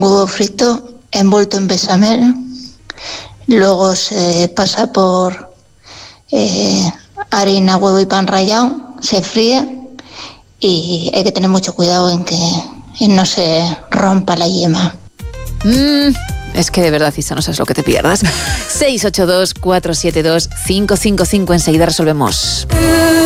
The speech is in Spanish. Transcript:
huevo frito envuelto en bechamel, luego se pasa por harina, huevo y pan rallado, se fríe y hay que tener mucho cuidado en que no se rompa la yema. Es que de verdad, Isa, no sabes lo que te pierdas. 682-472-555. Enseguida resolvemos.